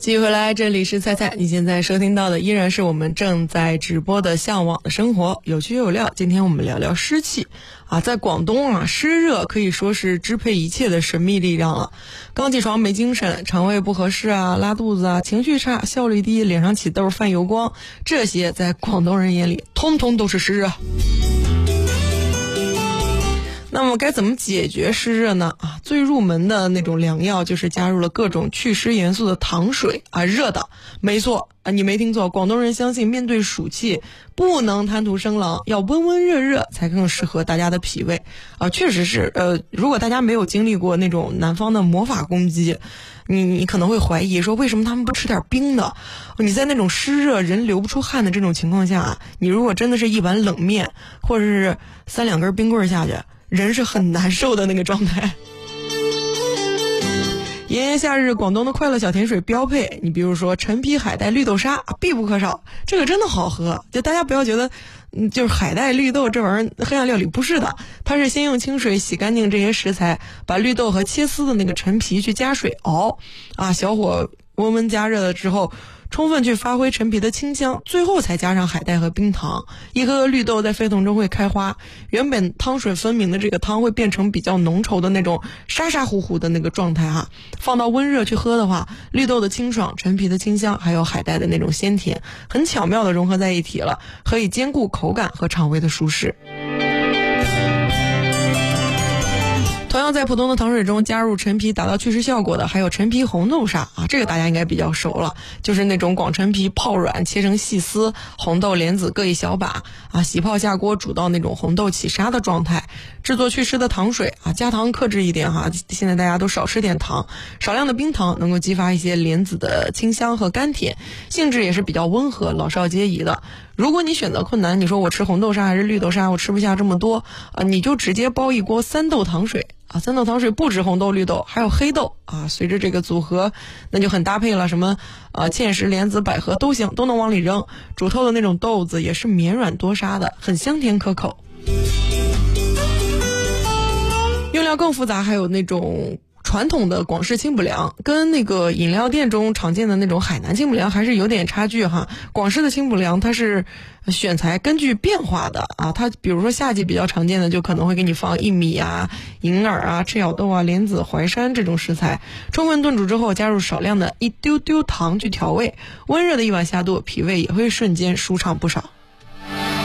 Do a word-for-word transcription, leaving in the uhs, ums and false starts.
继续回来，这里是菜菜，你现在收听到的依然是我们正在直播的向往的生活，有趣有料。今天我们聊聊湿气啊，在广东啊，湿热可以说是支配一切的神秘力量了。刚起床没精神，肠胃不合适啊，拉肚子啊，情绪差，效率低，脸上起痘，泛油光，这些在广东人眼里通通都是湿热。那么该怎么解决湿热呢？啊，最入门的那种良药就是加入了各种祛湿元素的糖水啊，热的，没错啊，你没听错，广东人相信面对暑气不能贪图生冷，要温温热热才更适合大家的脾胃啊，确实是，呃，如果大家没有经历过那种南方的魔法攻击，你你可能会怀疑说为什么他们不吃点冰的？你在那种湿热人流不出汗的这种情况下，你如果真的是一碗冷面或者是三两根冰棍下去，人是很难受的那个状态。炎炎夏日，广东的快乐小甜水标配，你比如说陈皮海带绿豆沙必不可少，这个真的好喝。就大家不要觉得嗯，就是海带绿豆这玩意儿黑暗料理，不是的，它是先用清水洗干净这些食材，把绿豆和切丝的那个陈皮去加水熬啊，小火温温加热了之后，充分去发挥陈皮的清香，最后才加上海带和冰糖。一颗颗绿豆在沸腾中会开花，原本汤水分明的这个汤会变成比较浓稠的那种沙沙糊糊的那个状态哈。放到温热去喝的话，绿豆的清爽，陈皮的清香，还有海带的那种鲜甜，很巧妙的融合在一起了，可以兼顾口感和肠胃的舒适。同样在普通的糖水中加入陈皮达到祛湿效果的还有陈皮红豆沙啊，这个大家应该比较熟了，就是那种广陈皮泡软切成细丝，红豆莲子各一小把啊，洗泡下锅煮到那种红豆起沙的状态，制作祛湿的糖水啊，加糖克制一点哈，现在大家都少吃点糖，少量的冰糖能够激发一些莲子的清香和甘甜，性质也是比较温和，老少皆宜的。如果你选择困难，你说我吃红豆沙还是绿豆沙，我吃不下这么多啊，你就直接煲一锅三豆糖水啊，三豆糖水不止红豆绿豆，还有黑豆啊，随着这个组合那就很搭配了，什么啊芡实莲子百合都行，都能往里扔，煮透的那种豆子也是绵软多沙的，很香甜可口。用料更复杂，还有那种传统的广式清补凉跟那个饮料店中常见的那种海南清补凉还是有点差距哈。广式的清补凉它是选材根据变化的啊，它比如说夏季比较常见的就可能会给你放薏米啊、银耳啊、赤小豆啊、莲子、淮山这种食材，充分炖煮之后加入少量的一丢丢糖去调味，温热的一碗下肚，脾胃也会瞬间舒畅不少。